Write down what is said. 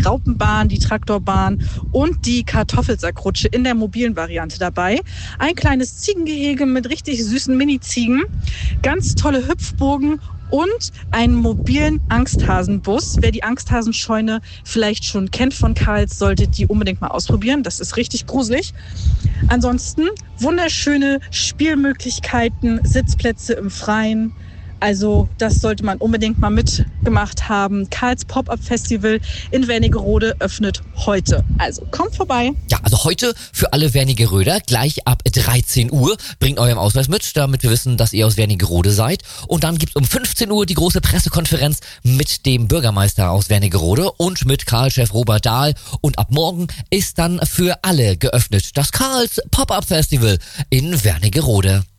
Raupenbahn, die Traktorbahn und die Kartoffelsackrutsche in der mobilen Variante dabei. Ein kleines Ziegengehege mit richtig süßen Mini-Ziegen, ganz tolle Hüpfburgen und einen mobilen Angsthasenbus. Wer die Angsthasenscheune vielleicht schon kennt von Karls, sollte die unbedingt mal ausprobieren. Das ist richtig gruselig. Ansonsten wunderschöne Spielmöglichkeiten, Sitzplätze im Freien. Also das sollte man unbedingt mal mitgemacht haben. Karls Pop-Up Festival in Wernigerode öffnet heute. Also kommt vorbei. Ja, also heute für alle Wernigeröder gleich ab 13 Uhr. Bringt euren Ausweis mit, damit wir wissen, dass ihr aus Wernigerode seid. Und dann gibt's um 15 Uhr die große Pressekonferenz mit dem Bürgermeister aus Wernigerode und mit Karl-Chef Robert Dahl. Und ab morgen ist dann für alle geöffnet das Karls Pop-Up Festival in Wernigerode.